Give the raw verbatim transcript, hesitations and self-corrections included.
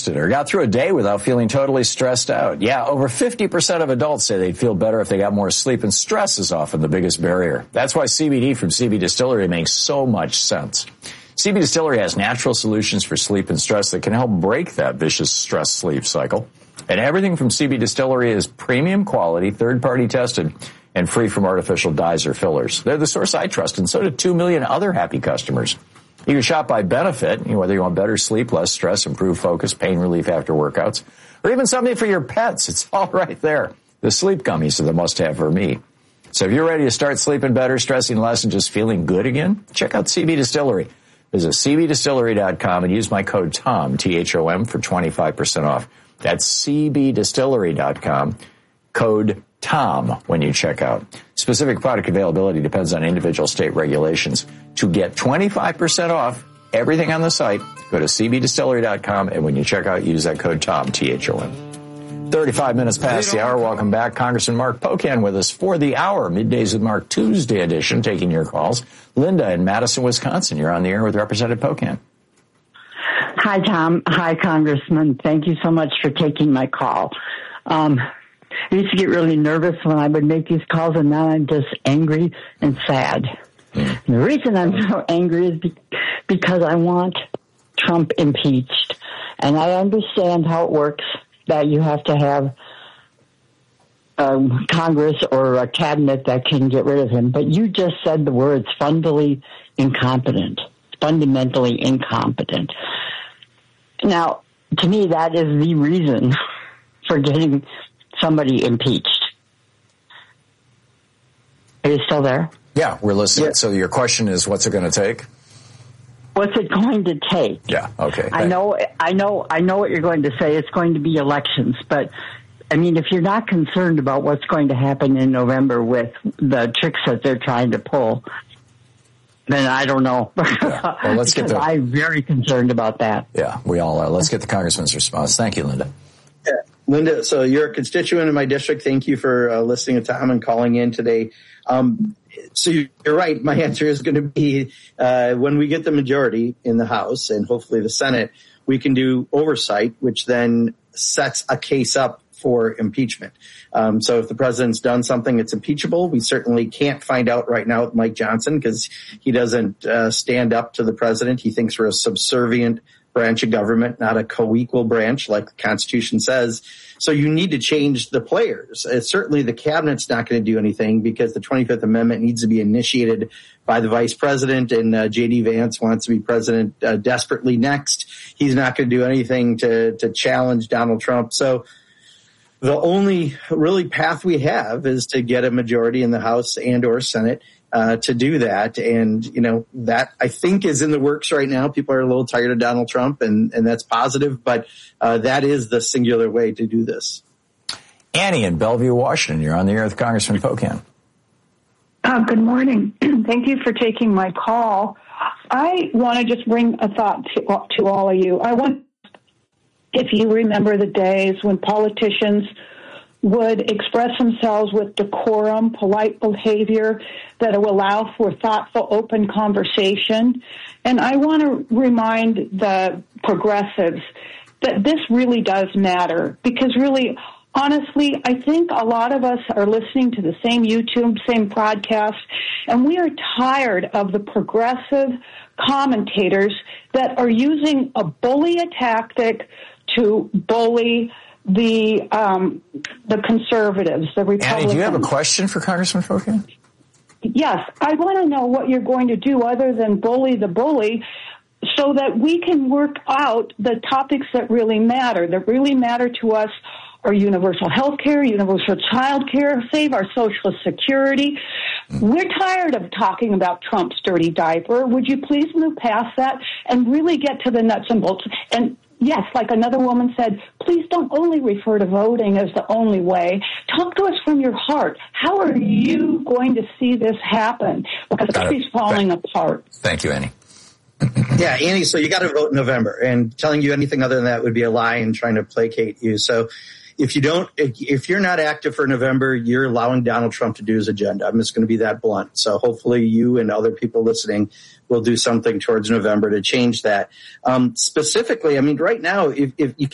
rested or got through a day without feeling totally stressed out. Yeah, over fifty percent of adults say they'd feel better if they got more sleep, and stress is often the biggest barrier. That's why C B D from C B Distillery makes so much sense. C B Distillery has natural solutions for sleep and stress that can help break that vicious stress sleep cycle. And everything from C B Distillery is premium quality, third-party tested, and free from artificial dyes or fillers. They're the source I trust, and so do two million other happy customers. You can shop by benefit, you know, whether you want better sleep, less stress, improved focus, pain relief after workouts, or even something for your pets. It's all right there. The sleep gummies are the must-have for me. So if you're ready to start sleeping better, stressing less, and just feeling good again, check out C B Distillery. Visit C B distillery dot com and use my code TOM, T H O M, for twenty-five percent off. That's C B distillery dot com, code TOM when you check out. Specific product availability depends on individual state regulations. To get twenty-five percent off everything on the site, go to C B distillery dot com, and when you check out, use that code TOM, T H O M. thirty-five minutes past the hour. Welcome back. Congressman Mark Pocan with us for the hour. Middays with Mark Tuesday edition, taking your calls. Linda in Madison, Wisconsin. You're on the air with Representative Pocan. Hi, Tom. Hi, Congressman. Thank you so much for taking my call. Um, I used to get really nervous when I would make these calls, and now I'm just angry and sad. And the reason I'm so angry is be- because I want Trump impeached. And I understand how it works, that you have to have um, Congress or a cabinet that can get rid of him. But you just said the words fundamentally incompetent, fundamentally incompetent. Now, to me, that is the reason for getting somebody impeached. Are you still there? Yeah, we're listening. Yeah. So your question is, what's it going to take? What's it going to take? Yeah, okay. I know, I know, I know what you're going to say. It's going to be elections, but I mean, if you're not concerned about what's going to happen in November with the tricks that they're trying to pull, then I don't know. Yeah. Well, let's get the, I'm very concerned about that. Yeah, we all are. Let's get the Congressman's response. Thank you, Linda. Yeah. Linda, so you're a constituent in my district. Thank you for uh, listening to Tom and calling in today. Um, so you're right. My answer is going to be uh, when we get the majority in the House and hopefully the Senate, we can do oversight, which then sets a case up for impeachment. Um, so if the president's done something that's impeachable, we certainly can't find out right now with Mike Johnson because he doesn't uh, stand up to the president. He thinks we're a subservient branch of government, not a co-equal branch like the Constitution says. So you need to change the players. Uh, certainly the cabinet's not going to do anything because the twenty-fifth Amendment needs to be initiated by the vice president, and uh, J D. Vance wants to be president uh, desperately next. He's not going to do anything to, to challenge Donald Trump. So the only really path we have is to get a majority in the House and or Senate uh, to do that. And, you know, that I think is in the works right now. People are a little tired of Donald Trump, and, and that's positive. But uh, that is the singular way to do this. Annie in Bellevue, Washington. You're on the air with Congressman Pocan. Uh, good morning. Thank you for taking my call. I want to just bring a thought to, to all of you. I want If you remember the days when politicians would express themselves with decorum, polite behavior that will allow for thoughtful, open conversation. And I want to remind the progressives that this really does matter because really, honestly, I think a lot of us are listening to the same YouTube, same broadcast, and we are tired of the progressive commentators that are using a bully tactic to bully the um, the conservatives, the Republicans. Annie, do you have a question for Congressman Pocan? Yes, I want to know what you're going to do other than bully the bully so that we can work out the topics that really matter, that really matter to us are universal health care, universal child care, save our Social Security. We're tired of talking about Trump's dirty diaper. Would you please move past that and really get to the nuts and bolts? And yes, like another woman said, please don't only refer to voting as the only way. Talk to us from your heart. How are you going to see this happen? Because it's falling Thank, apart. Thank you, Annie. Yeah, Annie, so you got to vote in November. And telling you anything other than that would be a lie and trying to placate you. So if you don't, if you're not active for November, you're allowing Donald Trump to do his agenda. I'm just going to be that blunt. So hopefully you and other people listening will do something towards November to change that. Um, specifically, I mean, right now, if, if you